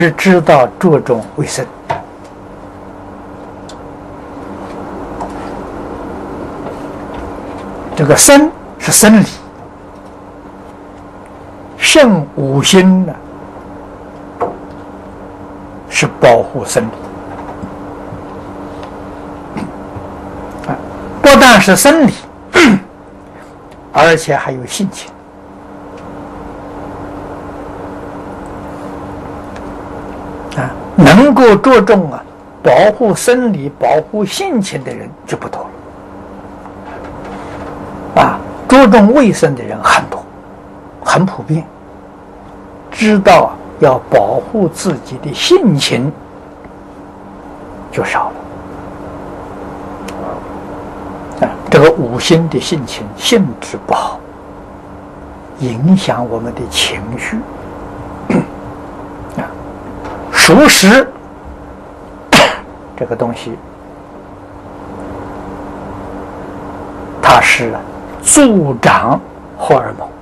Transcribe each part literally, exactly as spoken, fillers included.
是知道着重为生。这个生是生理，圣五心呢是保护生理。啊，不但是生理，而且还有性情。啊，能够着重啊保护生理、保护性情的人就不多了。啊，着重卫生的人很多，很普遍。知道要保护自己的性情就少了。啊，这个五心的性情性质不好，影响我们的情绪。啊，熟食这个东西，它是助长荷尔蒙，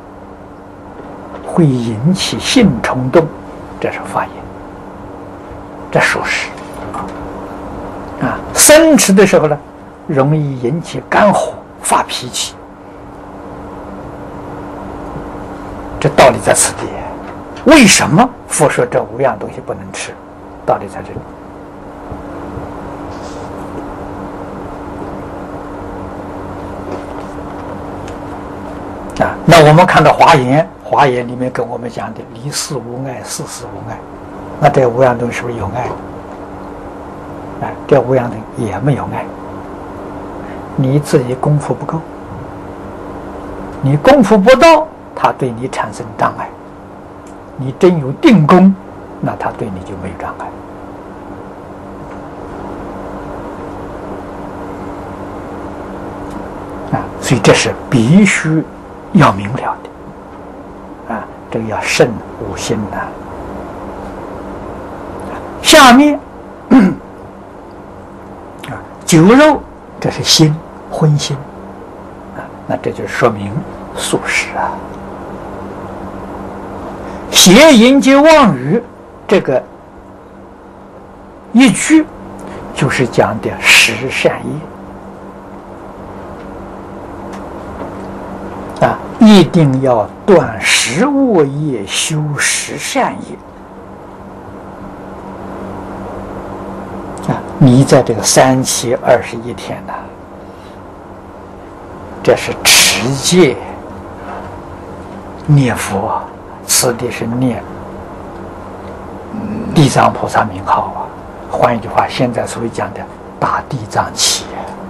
会引起性冲动，这是发炎，这属实。啊，生吃的时候呢，容易引起肝火，发脾气。这道理在此地。为什么佛说这五样东西不能吃？道理在这里。啊，那我们看到华严，华严里面跟我们讲的离世无碍，世事无碍，那这五样东西是不是有爱？哎，这五样东西也没有爱。你自己功夫不够，你功夫不到，它对你产生障碍。你真有定功，那它对你就没有障碍。啊，所以这是必须要明了的。啊，这个要慎五心呐。下面啊，酒肉这是心，荤心啊，那这就说明素食啊。邪淫及妄语，这个一句就是讲的十善业啊，一定要断十恶业，修十善业啊！你在这个三七二十一天呢，这是持戒念佛。此地是念地藏菩萨名号啊，换一句话，现在所谓讲的大地藏期，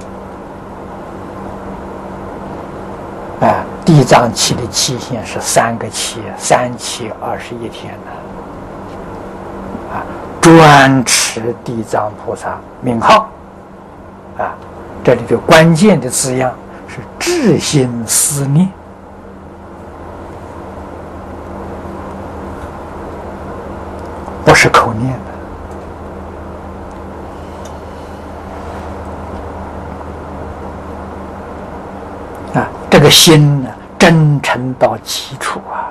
哎，地藏期的期限是三个期，三期二十一天呢，啊，专持地藏菩萨名号，啊，这里的关键的字样是至心思念。不是口念的啊，这个心呢，真诚到极处啊！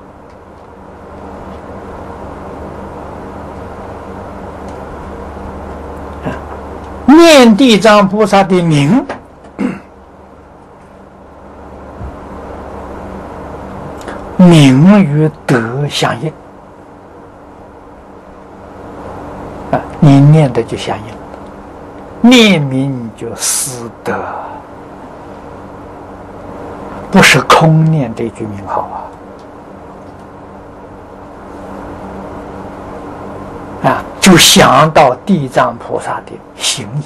啊，念地藏菩萨的名，名与德相应。你念的就相应，念名就思德，不是空念这句名号啊！啊，就想到地藏菩萨的行义，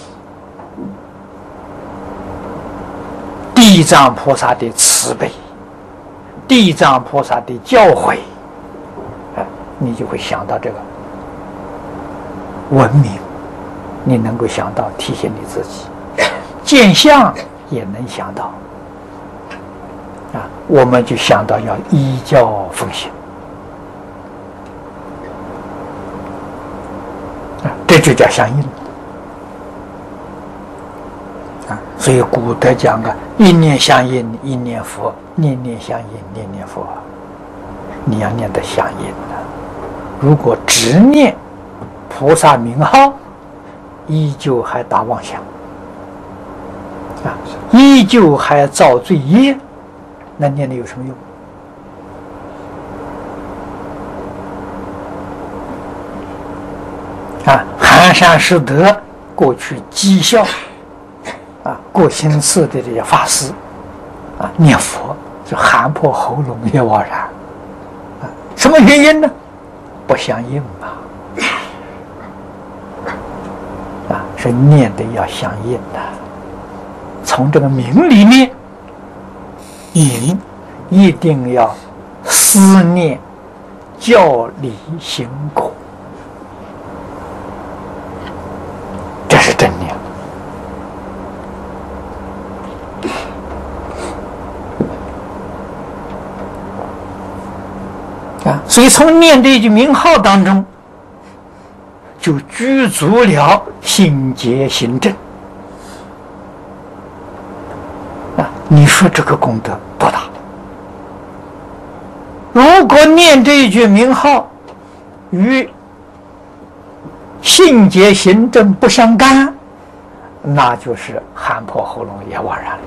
地藏菩萨的慈悲，地藏菩萨的教诲，啊，你就会想到这个。文明，你能够想到提醒你自己；见相也能想到，啊，我们就想到要依教奉行，啊，这就叫相应啊。所以古德讲啊，一念相应，一念佛；念念相应，念念佛。你要念得相应的。 如果只念菩萨名号，依旧还打妄想啊，依旧还造罪业，那念的有什么用？啊，寒山拾得过去讥笑啊过心寺的这些法师啊念佛就喊破喉咙也枉然啊，什么原因呢？不相应啊啊，是念的要相应的。从这个名里面，你一定要思念教理行果，这是真念啊！所以从念这句名号当中，就具足了心结行正啊！你说这个功德多大？如果念这一句名号与性结行正不相干，那就是喊破喉咙也枉然了。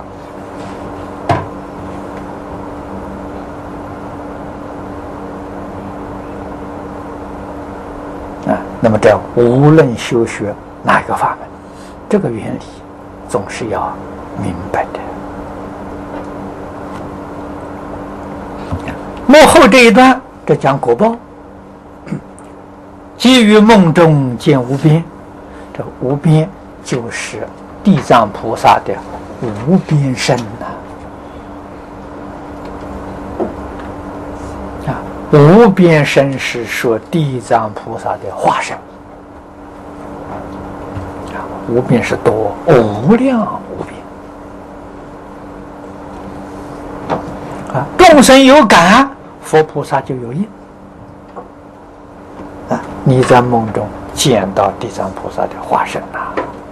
啊，那么这无论修学哪一个法门，这个原理总是要明白的。幕后这一段，这讲果报。即于梦中见无边，这无边就是地藏菩萨的无边身呐、啊！啊，无边身是说地藏菩萨的化身啊，无边是多，无量无边啊！众生有感，佛菩萨就有应。啊，你在梦中见到地藏菩萨的化身呐、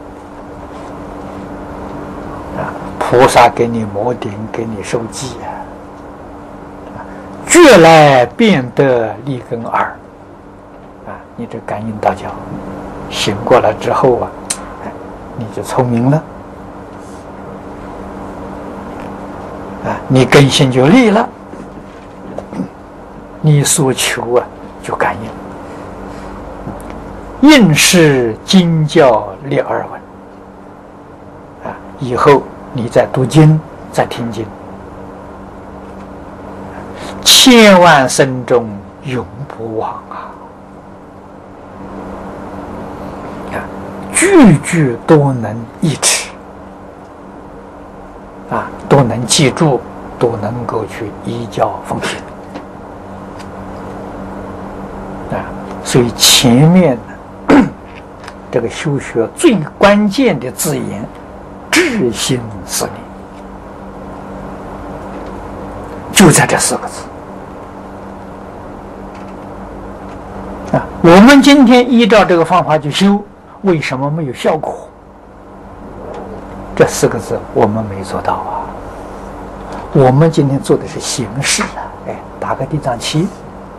啊，啊，菩萨给你摩顶，给你受记啊，觉来便得立根耳，啊，你这感应道教醒过来之后啊，你就聪明了，啊，你根性就立了，你所求啊就感应。应是经教立耳闻啊！以后你再读经，再听经，千万生中永不忘啊！啊，句句都能忆持啊，都能记住，都能够去依教奉行啊！所以前面呢。这个修学最关键的字眼，至心思念，就在这四个字啊！我们今天依照这个方法去修，为什么没有效果？这四个字我们没做到啊！我们今天做的是形式啊，哎，打个地藏旗。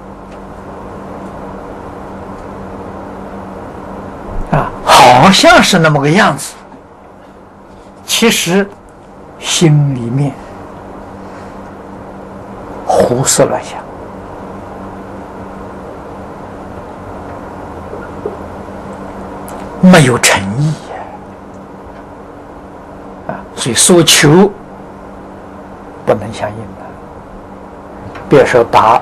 啊，好像是那么个样子，其实心里面胡思乱想，没有诚意啊，所以所求不能相应的。别说打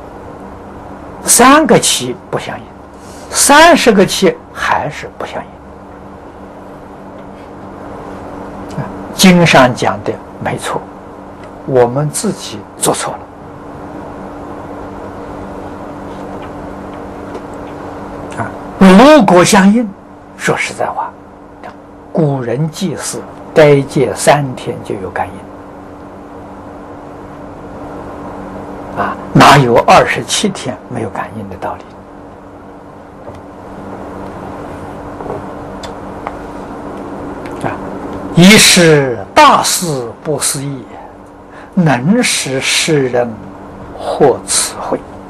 三个旗不相应，三十个旗还是不相应。经上讲的没错，我们自己做错了啊！如果相应，说实在话，古人祭祀斋戒三天就有感应啊，哪有二十七天没有感应的道理？一是大事不思议，能使世人获此惠。